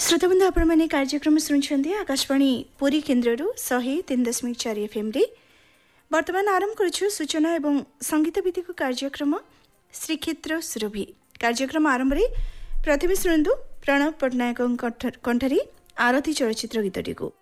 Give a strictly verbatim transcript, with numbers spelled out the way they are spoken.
श्रोताबंधु आपण मैंने कार्यक्रम शुणुंट आकाशवाणी पुरी केन्द्र शहे तीन दशमिक चार एफएम रे वर्तमान आरंभ करुछु सूचना एवं संगीत भित्तिक कार्यक्रम श्रीक्षेत्र सुरभि। कार्यक्रम आरंभ रे प्रथमे शुणु प्रणव पट्टनायक कंठरी आरती चलचित्र गीतटी को।